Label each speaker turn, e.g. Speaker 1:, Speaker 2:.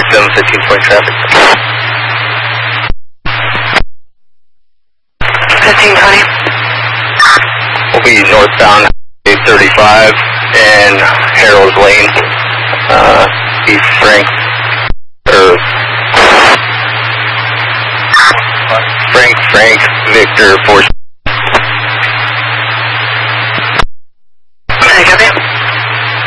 Speaker 1: 1520 traffic.
Speaker 2: 1520.
Speaker 1: We'll be northbound 35 and Harold's Lane, East Frank, Frank, Victor, 4.